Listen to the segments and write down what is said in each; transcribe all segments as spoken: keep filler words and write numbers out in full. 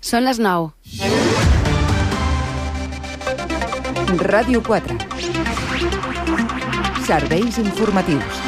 Són les nou. Ràdio quatre. Serveis informatius.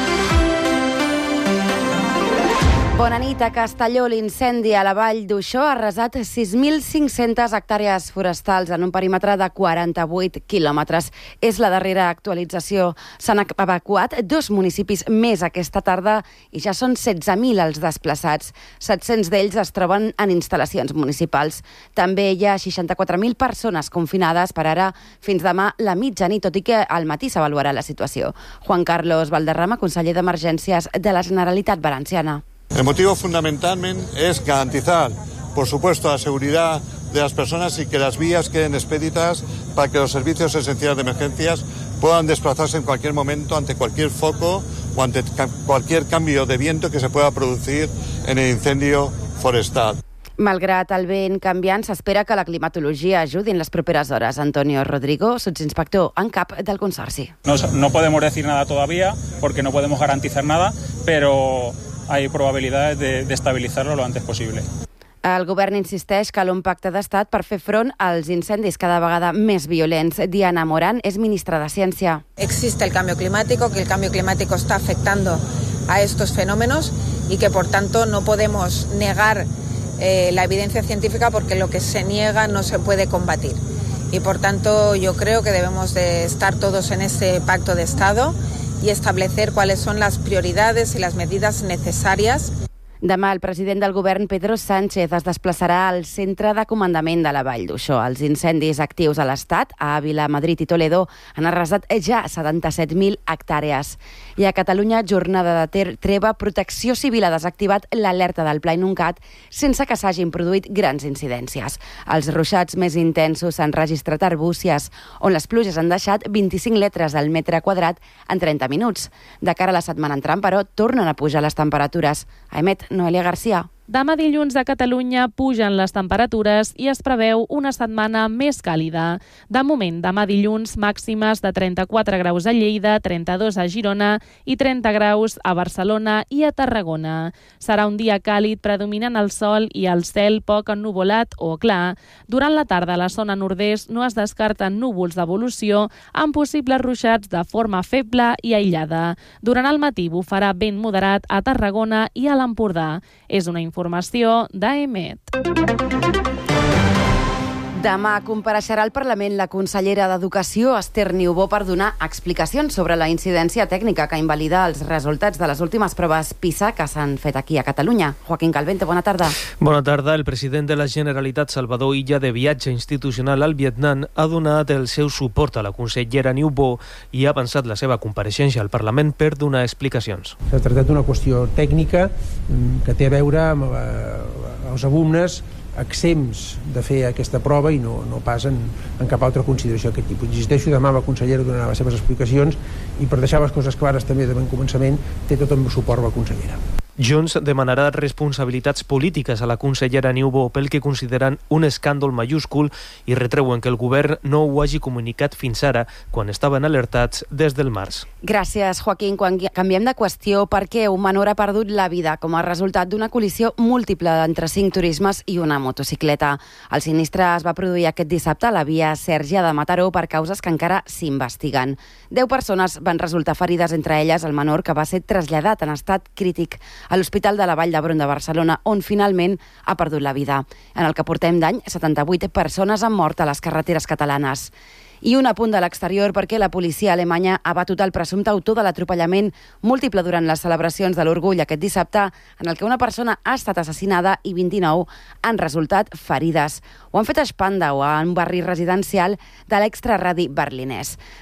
Bona nit. A Castelló, l'incendi a la vall d'Uixó ha arrasat sis mil cinc-centes hectàrees forestals en un perímetre de quaranta-vuit quilòmetres. És la darrera actualització. S'han evacuat dos municipis més aquesta tarda i ja són setze mil els desplaçats. set-cents d'ells es troben en instal·lacions municipals. També hi ha seixanta-quatre mil persones confinades per ara fins demà la mitjanit, tot i que al matí s'avaluarà la situació. Juan Carlos Valderrama, conseller d'Emergències de la Generalitat Valenciana. El motivo fundamentalmente es garantizar, por supuesto, la seguridad de las personas y que las vías queden expeditas para que los servicios esenciales de emergencias puedan desplazarse en cualquier momento ante cualquier foco o ante cualquier cambio de viento que se pueda producir en el incendio forestal. Malgrat el vent canviant, s'espera que la climatologia ajudi en les properes hores. Antonio Rodrigo, subinspector en cap del Consorci. No, no podemos decir nada todavía porque no podemos garantizar nada, pero hay probabilidades de, de estabilizarlo lo antes posible. El govern insisteix que un pacte d'estat per fer front als incendis cada vegada més violents. Diana Morán és ministra de Ciència. Existe el cambio climático, que el cambio climático está afectando a estos fenómenos y que por tanto no podemos negar eh, la evidencia científica porque lo que se niega no se puede combatir. Y por tanto yo creo que debemos de estar todos en ese pacto de Estado y establecer cuáles son las prioridades y las medidas necesarias. Demà el president del govern, Pedro Sánchez, es desplaçarà al centre de comandament de la Vall d'Uixó. Els incendis actius a l'Estat, a Àvila, Madrid i Toledo, han arrasat ja setanta-set mil hectàrees. I a Catalunya, jornada de treva, Protecció Civil ha desactivat l'alerta del Pla Inuncat sense que s'hagin produït grans incidències. Els ruixats més intensos s'han registrat a Arbúcies, on les pluges han deixat vint-i-cinc litres al metre quadrat en trenta minuts. De cara a la setmana entrant, però, tornen a pujar les temperatures. Emet Noelia García. Demà dilluns a Catalunya pugen les temperatures i es preveu una setmana més càlida. De moment, demà dilluns, màximes de trenta-quatre graus a Lleida, trenta-dos a Girona i trenta graus a Barcelona i a Tarragona. Serà un dia càlid predominant el sol i el cel poc ennuvolat o clar. Durant la tarda a la zona nord-est no es descarten núvols d'evolució amb possibles ruixats de forma feble i aïllada. Durant el matí bufarà vent moderat a Tarragona i a l'Empordà. És una informació Informació d'A E T. Demà compareixerà al Parlament la consellera d'Educació, Esther Niubó, per donar explicacions sobre la incidència tècnica que invalida els resultats de les últimes proves PISA que s'han fet aquí a Catalunya. Joaquín Calvente, bona tarda. Bona tarda. El president de la Generalitat, Salvador Illa, de viatge institucional al Vietnam, ha donat el seu suport a la consellera Niubó i ha avançat la seva compareixença al Parlament per donar explicacions. S'ha tractat d'una qüestió tècnica que té a veure amb els alumnes exempts de fer aquesta prova i no, no pas en, en cap altra consideració d'aquest tipus. Insisteixo, demà la consellera donarà les seves explicacions i per deixar les coses clares també de ben començament té tot el suport la consellera. Junts demanarà responsabilitats polítiques a la consellera Niubó pel que consideren un escàndol mayúscul i retreuen que el govern no ho hagi comunicat fins ara, quan estaven alertats des del març. Gràcies, Joaquín. Quan canviem de qüestió, perquè un menor ha perdut la vida com a resultat d'una col·lisió múltiple entre cinc turismes i una motocicleta. El sinistre es va produir aquest dissabte a la via Sèrgia de Mataró per causes que encara s'investiguen. Deu persones van resultar ferides, entre elles el menor, que va ser traslladat en estat crític a l'Hospital de la Vall d'Hebron de Barcelona, on finalment ha perdut la vida. En el que portem d'any, setanta-vuit persones han mort a les carreteres catalanes. I un apunt de l'exterior, perquè la policia alemanya ha batut el presumpte autor de l'atropellament múltiple durant les celebracions de l'Orgull aquest dissabte, en el que una persona ha estat assassinada i vint-i-nou han resultat ferides. Ho han fet a Spandau, a un barri residencial de l'extraradi berlinès.